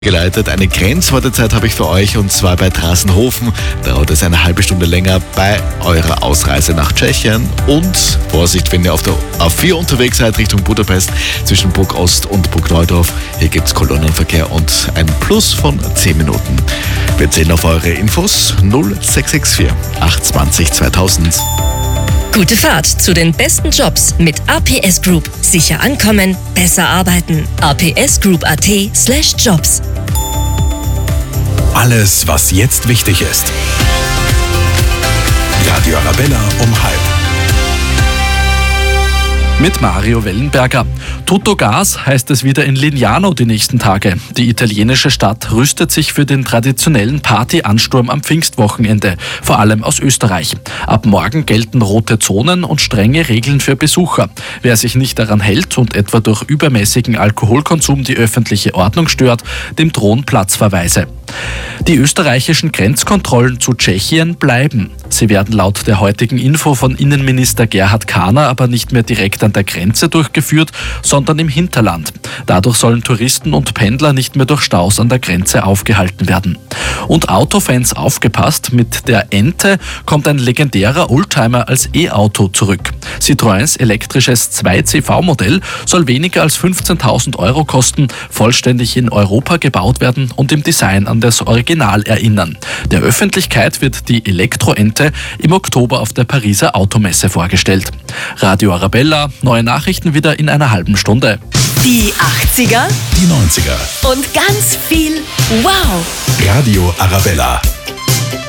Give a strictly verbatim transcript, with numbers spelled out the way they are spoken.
Geleitet. Eine Grenzwartezeit habe ich für euch, und zwar bei Drassenhofen. Dauert es eine halbe Stunde länger bei eurer Ausreise nach Tschechien. Und Vorsicht, wenn ihr auf der A vier unterwegs seid Richtung Budapest zwischen Burg Ost und Burg Neudorf. Hier gibt es Kolonnenverkehr und ein Plus von zehn Minuten. Wir zählen auf eure Infos null sechs sechs vier acht zwei null zweitausend. Gute Fahrt zu den besten Jobs mit A P S Group. Sicher ankommen, besser arbeiten. a p s group punkt a t slash jobs. Alles, was jetzt wichtig ist. Radio Arabella um halb. Mit Mario Wellenberger. Tutto Gas heißt es wieder in Lignano die nächsten Tage. Die italienische Stadt rüstet sich für den traditionellen Partyansturm am Pfingstwochenende, vor allem aus Österreich. Ab morgen gelten rote Zonen und strenge Regeln für Besucher. Wer sich nicht daran hält und etwa durch übermäßigen Alkoholkonsum die öffentliche Ordnung stört, dem drohen Platzverweise. Die österreichischen Grenzkontrollen zu Tschechien bleiben. Sie werden laut der heutigen Info von Innenminister Gerhard Kahner aber nicht mehr direkt an der Grenze durchgeführt, sondern im Hinterland. Dadurch sollen Touristen und Pendler nicht mehr durch Staus an der Grenze aufgehalten werden. Und Autofans aufgepasst, mit der Ente kommt ein legendärer Oldtimer als E-Auto zurück. Citroëns elektrisches zwei C V-Modell soll weniger als fünfzehntausend Euro kosten, vollständig in Europa gebaut werden und im Design an das Original erinnern. Der Öffentlichkeit wird die Elektroente im Oktober auf der Pariser Automesse vorgestellt. Radio Arabella, neue Nachrichten wieder in einer halben Stunde. Die achtziger Die neunziger. und ganz viel Wow. Radio Arabella.